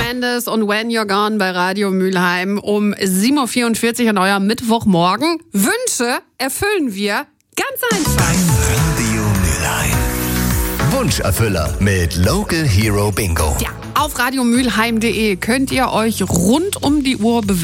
Mendes und When You're Gone bei Radio Mülheim um 7.44 Uhr an eurem Mittwochmorgen. Wünsche erfüllen wir ganz einfach. Dein Radio Mülheim. Wunscherfüller mit Local Hero Bingo. Ja, auf radiomülheim.de könnt ihr euch rund um die Uhr bewerben.